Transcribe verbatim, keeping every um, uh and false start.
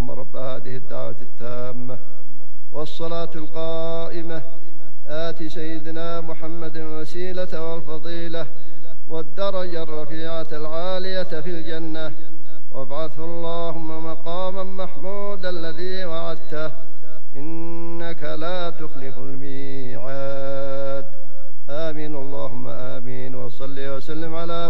اللهم رب هذه الدعوة التامة والصلاة القائمة آت سيدنا محمد الوسيلة والفضيلة والدرجة الرفيعة العالية في الجنة وابعثه اللهم مقاما محمودا الذي وعدته إنك لا تخلف الميعاد. آمين اللهم آمين. وصل وسلم على